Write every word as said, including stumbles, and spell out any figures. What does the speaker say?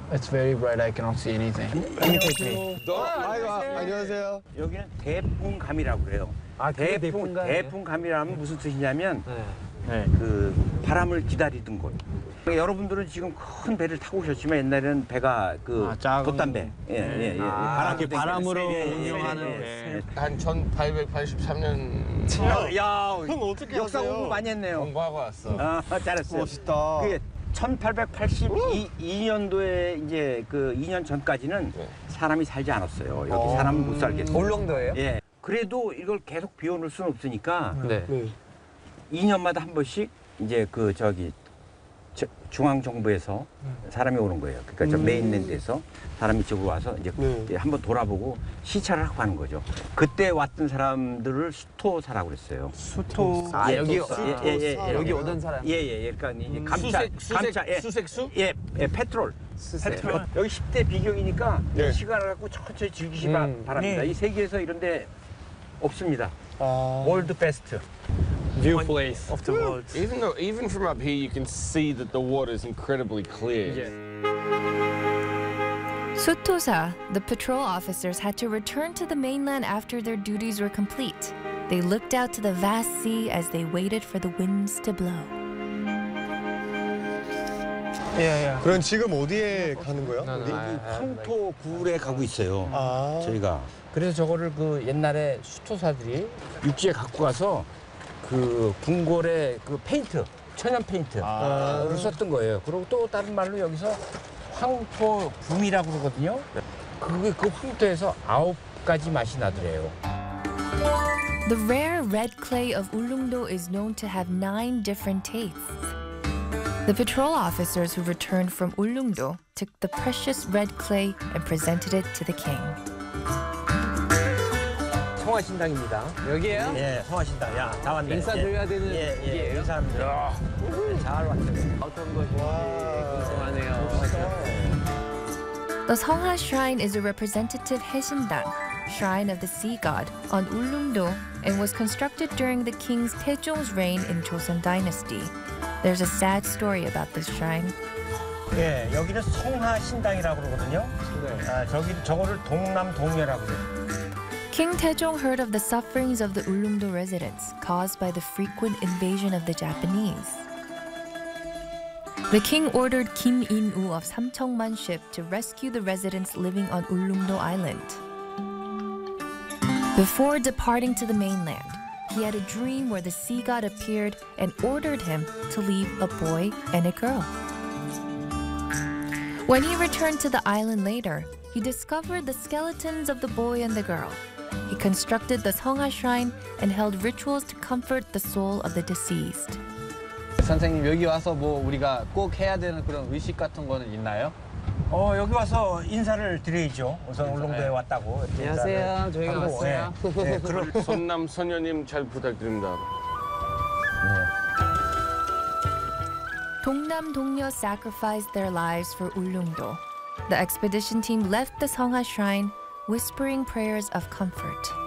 It's very bright. I cannot see anything. Imitate me. 아이고, 안녕하세요. 여기는 대풍감이라고 그래요. 아, 그게 대풍, 대풍감이에요? 대풍감이라면 무슨 뜻이냐면 네. 네, 그 바람을 기다리던 곳. 그러니까 여러분들은 지금 큰 배를 타고 오셨지만 옛날에는 배가 그 아, 작은- 돛담배. 예, 예, 예. 아, 바람 이렇게 바람으로 예, 예, 예, 운영하는 예, 배. 예. 한 천팔백팔십삼 년 야, 형 어떻게 역사 아세요? 공부 많이 했네요. 공부하고 왔어. 아, 잘했어요. 멋있다. 그게 천팔백팔십이 년도에 이제 그 이 년 전까지는 네. 사람이 살지 않았어요. 여기 어. 사람은 못 살겠어요. 울릉도예요? 예. 그래도 이걸 계속 비워놓을 수는 없으니까 네. 네. 이 년마다 한 번씩 이제 그 저기 저- 중앙 정부에서 사람이 오는 거예요. 그러니까 저 음. 메인랜드에서 사람이 이쪽으로 와서 이제 네. 한번 돌아보고 시찰을 하고 하는 거죠. 그때 왔던 사람들을 수토사라고 그랬어요. 수토. 아, 예, 여기 수토사. 예, 예, 예, 예. 여기 오던 사람. 예, 예, 예. 그러니까 이제 감차, 수색, 수색, 감차, 예. 수색수? 예, 예, 페트롤. 페트롤. 여기 십 대 비경이니까 네. 시간을 갖고 천천히 즐기시 음. 바랍니다. 네. 이 세계에서 이런데 없습니다. 아. 월드 베스트. View place of the world. Even though, even from up here, you can see that the water is incredibly clear. Sutosa, the patrol officers had to return to the mainland after their duties were complete. They looked out to the vast sea as they waited for the winds to blow. Yeah, yeah. 그럼 지금 어디에 가는 거야? 어디? 황토 굴에 가고 있어요. 아. 저희가. 그래서 저거를 그 옛날에 수토사들이 육지에 갖고 가서 그 궁궐에 그 페인트, 천연 페인트 아. 를 썼던 거예요. 그리고 또 다른 말로 여기서 황토 붐이라고 그러거든요. 그게 그 황토에서 아홉 가지 맛이 나더래요. The rare red clay of Ulungdo is known to have nine different tastes. The patrol officers who returned from Ulungdo took the precious red clay and presented it to the king. 성화신당입니다. 여기에요? 예, 성화신당. 야, 다 왔네. 인사드려야 예. 되는 예, 예, 이게요? 이 사람들. 잘 왔어요. 어떤 것인지 궁금하네요. The Songha Shrine is a representative Haesindang, shrine of the sea god, on Ulungdo and was constructed during the king Taejong's reign in Joseon Dynasty. There's a sad story about this shrine. 예, 여기는 성화신당이라고 그러거든요. 아, 저기 저거를 동남동녀라고 그래요. King Taejong heard of the sufferings of the Ulungdo residents caused by the frequent invasion of the Japanese. The king ordered Kim In-woo of Samcheongman ship to rescue the residents living on Ulungdo Island. Before departing to the mainland, he had a dream where the sea god appeared and ordered him to leave a boy and a girl. When he returned to the island later, he discovered the skeletons of the boy and the girl. He constructed the Songha Shrine and held rituals to comfort the soul of the deceased. 선생님 여기 와서 뭐 우리가 꼭 해야 되는 그런 의식 같은 거는 있나요? 어, 여기 와서 인사를 드려야죠. 우선 울릉도에 왔다고. 이렇게 안녕하세요. 인사를 저희가 하고, 왔어요. 예. 예, 그럼 선남 선녀님 잘 부탁드립니다. Dongnam Dongmyo sacrificed their lives for Ulungdo. The expedition team left the Songha Shrine, whispering prayers of comfort.